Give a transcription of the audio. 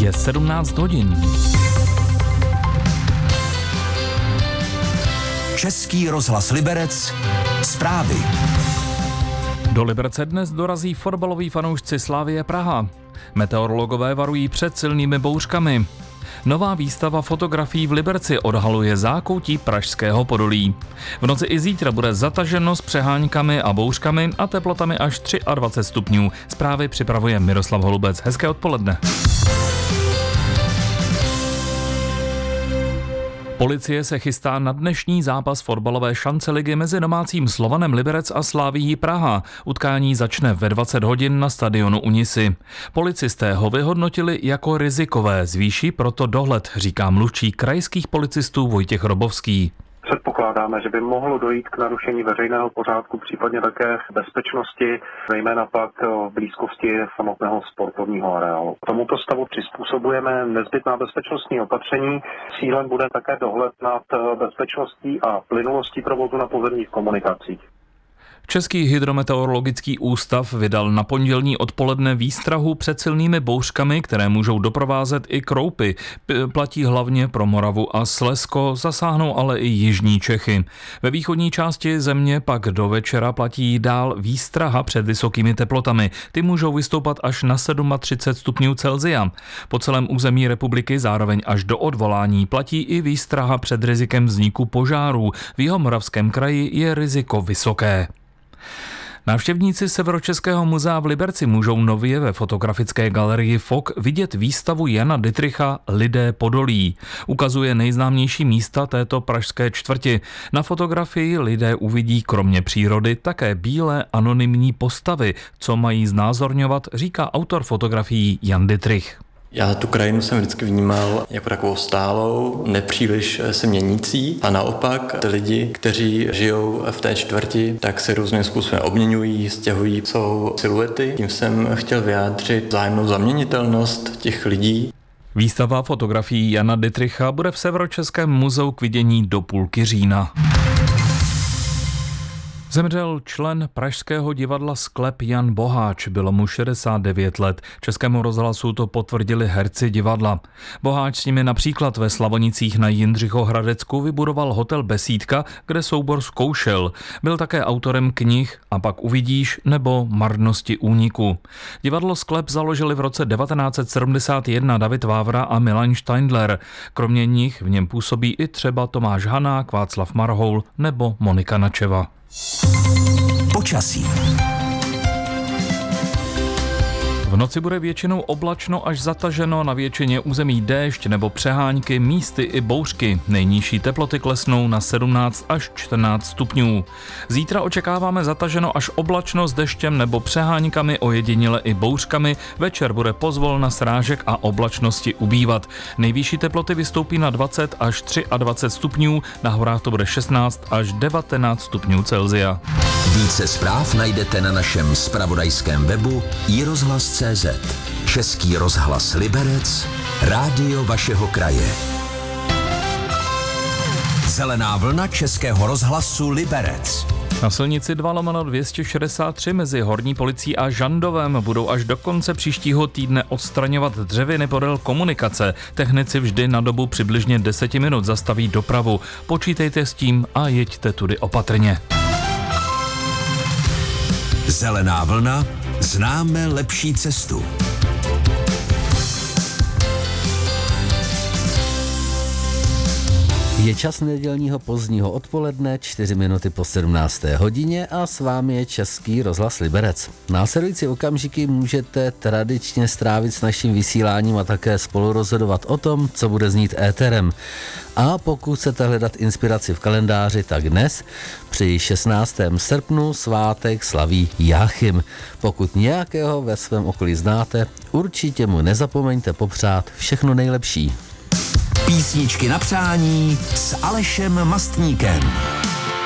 Je 17 hodin. Český rozhlas Liberec. Zprávy. Do Liberce dnes dorazí fotbaloví fanoušci Slavie Praha. Meteorologové varují před silnými bouřkami. Nová výstava fotografií v Liberci odhaluje zákoutí pražského Podolí. V noci i zítra bude zataženo s přeháňkami a bouřkami a teplotami až 23 stupňů. Zprávy připravuje Miroslav Holubec. Hezké odpoledne. Policie se chystá na dnešní zápas fotbalové šance ligy mezi domácím Slovanem Liberec a Slavií Praha. Utkání začne ve 20 hodin na stadionu u Nisy. Policisté ho vyhodnotili jako rizikové, zvýší proto dohled, říká mluvčí krajských policistů Vojtěch Robovský. Předpokládáme, že by mohlo dojít k narušení veřejného pořádku, případně také bezpečnosti, zejména pak v blízkosti samotného sportovního areálu. Tomuto stavu přizpůsobujeme nezbytná bezpečnostní opatření. Cílem bude také dohled nad bezpečností a plynulostí provozu na pozemních komunikacích. Český hydrometeorologický ústav vydal na pondělní odpoledne výstrahu před silnými bouřkami, které můžou doprovázet i kroupy. Platí hlavně pro Moravu a Slezsko, zasáhnou ale i jižní Čechy. Ve východní části země pak do večera platí dál výstraha před vysokými teplotami. Ty můžou vystoupat až na 37 stupňů Celsia. Po celém území republiky zároveň až do odvolání platí i výstraha před rizikem vzniku požárů. V Jihomoravském kraji je riziko vysoké. Návštěvníci Severočeského muzea v Liberci můžou nově ve fotografické galerii FOK vidět výstavu Jana Dittricha Lidé Podolí. Ukazuje nejznámější místa této pražské čtvrti. Na fotografii lidé uvidí kromě přírody také bílé anonymní postavy. Co mají znázorňovat, říká autor fotografií Jan Dittrich. Já tu krajinu jsem vždycky vnímal jako takovou stálou, nepříliš se měnící a naopak ty lidi, kteří žijou v té čtvrti, tak se různým způsobem obměňují, stěhují, jsou siluety. Tím jsem chtěl vyjádřit vzájemnou zaměnitelnost těch lidí. Výstava fotografií Jana Dittricha bude v Severočeském muzeu k vidění do půlky října. Zemřel člen pražského divadla Sklep Jan Boháč, bylo mu 69 let. Českému rozhlasu to potvrdili herci divadla. Boháč s nimi například ve Slavonicích na Jindřichohradecku vybudoval hotel Besídka, kde soubor zkoušel. Byl také autorem knih A pak uvidíš nebo Marnosti úniku. Divadlo Sklep založili v roce 1971 David Vávra a Milan Steindler. Kromě nich v něm působí i třeba Tomáš Hanák, Václav Marhoul nebo Monika Načeva. Počasí. V noci bude většinou oblačno až zataženo, na většině území déšť nebo přeháňky, místy i bouřky. Nejnižší teploty klesnou na 17 až 14 stupňů. Zítra očekáváme zataženo až oblačno s deštěm nebo přeháňkami, ojediněle i bouřkami. Večer bude pozvolna srážek a oblačnosti ubývat. Nejvyšší teploty vystoupí na 20 až 23 stupňů, na horách to bude 16 až 19 stupňů Celsia. Více zpráv najdete na našem zpravodajském webu iRozhlas.cz. Český rozhlas Liberec, rádio vašeho kraje. Zelená vlna Českého rozhlasu Liberec. Na silnici 2/263 mezi Horní policií a Žandovem budou až do konce příštího týdne odstraňovat dřeviny podél komunikace. Technici vždy na dobu přibližně 10 minut zastaví dopravu. Počítejte s tím a jeďte tudy opatrně. Zelená vlna, známe lepší cestu. Je čas nedělního pozdního odpoledne, 4 minuty po 17. hodině a s vámi je Český rozhlas Liberec. Následující okamžiky můžete tradičně strávit s naším vysíláním a také spolu rozhodovat o tom, co bude znít éterem. A pokud chcete hledat inspiraci v kalendáři, tak dnes při 16. srpnu svátek slaví Jáchym. Pokud nějakého ve svém okolí znáte, určitě mu nezapomeňte popřát všechno nejlepší. Písničky na přání s Alešem Mastníkem.